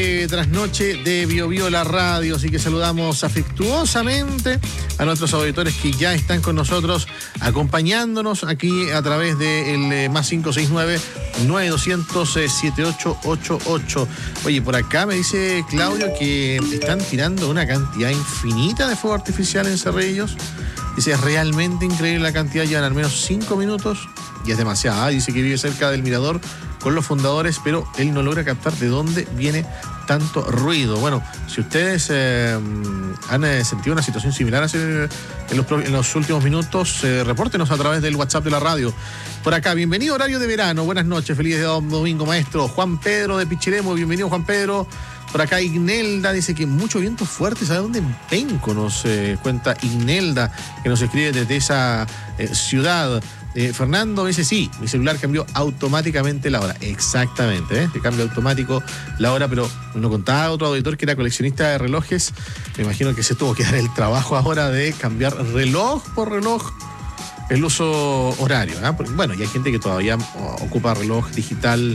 Trasnoche de BioBio la radio, así que saludamos afectuosamente a nuestros auditores que ya están con nosotros, acompañándonos aquí a través del más 569-9200-7888. Oye, por acá me dice Claudio que están tirando una cantidad infinita de fuego artificial en Cerrillos. Dice, es realmente increíble la cantidad, llevan al menos 5 minutos y es demasiada. Dice que vive cerca del mirador con los fundadores, pero él no logra captar de dónde viene tanto ruido. Bueno, si ustedes han sentido una situación similar en los últimos minutos, repórtenos a través del WhatsApp de la radio. Por acá, bienvenido horario de verano, buenas noches, feliz domingo, maestro. Juan Pedro de Pichilemu, bienvenido Juan Pedro. Por acá Ignelda dice que mucho viento fuerte, ¿sabe dónde? En Penco nos cuenta Ignelda, que nos escribe desde esa ciudad. Fernando dice, sí, mi celular cambió automáticamente la hora. Exactamente, te cambia automático la hora, pero nos contaba otro auditor que era coleccionista de relojes. Me imagino que se tuvo que dar el trabajo ahora de cambiar reloj por reloj el uso horario. Bueno, y hay gente que todavía ocupa reloj digital,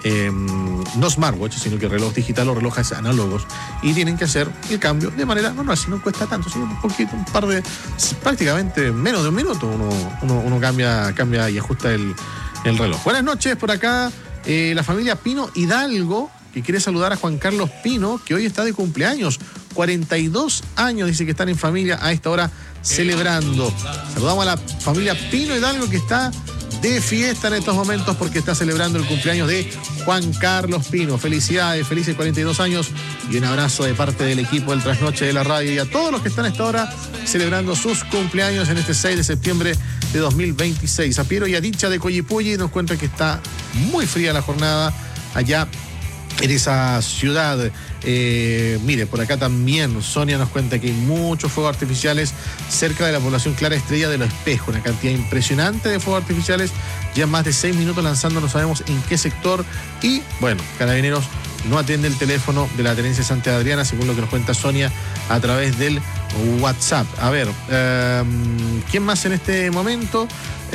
no smartwatch, sino que reloj digital o relojes análogos, y tienen que hacer el cambio de manera normal, si no cuesta tanto, sino un poquito, prácticamente menos de un minuto uno cambia y ajusta el reloj. Buenas noches, por acá la familia Pino Hidalgo, que quiere saludar a Juan Carlos Pino, que hoy está de cumpleaños, 42 años, dice que están en familia a esta hora celebrando. Saludamos a la familia Pino Hidalgo, que está de fiesta en estos momentos porque está celebrando el cumpleaños de Juan Carlos Pino. Felicidades, felices 42 años y un abrazo de parte del equipo del Trasnoche de la radio y a todos los que están a esta hora celebrando sus cumpleaños en este 6 de septiembre de 2026. A Piero y a Dicha de Coyipulli nos cuentan que está muy fría la jornada allá en esa ciudad. Mire, por acá también Sonia nos cuenta que hay muchos fuegos artificiales cerca de la población Clara Estrella de Los Espejos, una cantidad impresionante de fuegos artificiales, ya más de 6 minutos lanzando, no sabemos en qué sector, y bueno, Carabineros no atiende el teléfono de la Tenencia Santa Adriana, según lo que nos cuenta Sonia a través del WhatsApp. A ver, ¿quién más en este momento?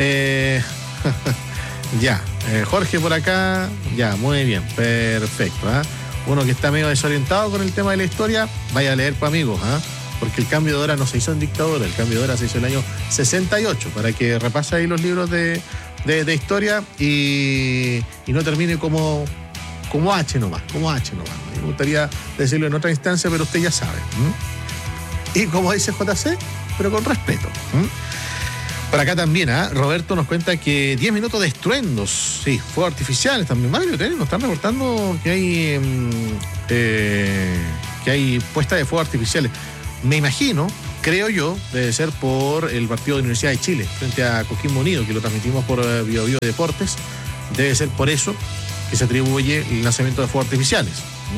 Ya, Jorge por acá, ya, muy bien, perfecto. Uno que está medio desorientado con el tema de la historia, vaya a leer, pues amigos, porque el cambio de hora no se hizo en dictadura, el cambio de hora se hizo en el año 68, para que repase ahí los libros de historia y no termine como H nomás. Me gustaría decirlo en otra instancia, pero usted ya sabe. Y como dice JC, pero con respeto. Por acá también, Roberto nos cuenta que 10 minutos de estruendos, sí, fuegos artificiales también. Mario, nos están reportando que hay puesta de fuegos artificiales. Me imagino, creo yo, debe ser por el partido de la Universidad de Chile frente a Coquimbo Unido, que lo transmitimos por BioBio Deportes. Debe ser por eso que se atribuye el lanzamiento de fuegos artificiales.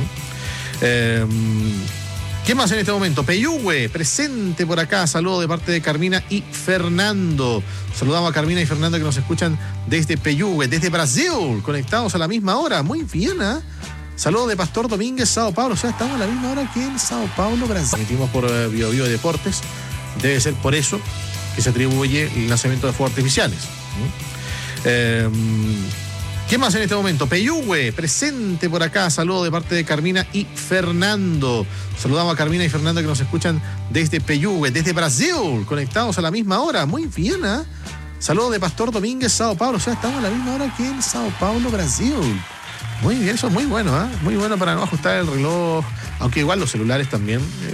¿Qué más en este momento? Peyúgue, presente por acá. Saludo de parte de Carmina y Fernando. Saludamos a Carmina y Fernando que nos escuchan desde Peyúgue, desde Brasil, conectados a la misma hora. Muy bien, Saludo de Pastor Domínguez, Sao Paulo. O sea, estamos a la misma hora que en Sao Paulo, Brasil. Emitimos por BioBio Deportes. Debe ser por eso que se atribuye el lanzamiento de fuegos artificiales. ¿Qué más en este momento? Peyúgue, presente por acá. Saludo de parte de Carmina y Fernando. Saludamos a Carmina y Fernando que nos escuchan desde Peyúgue, desde Brasil, conectados a la misma hora. Muy bien, Saludo de Pastor Domínguez, Sao Paulo. O sea, estamos a la misma hora que en Sao Paulo, Brasil. Muy bien, eso es muy bueno, muy bueno para no ajustar el reloj. Aunque igual los celulares también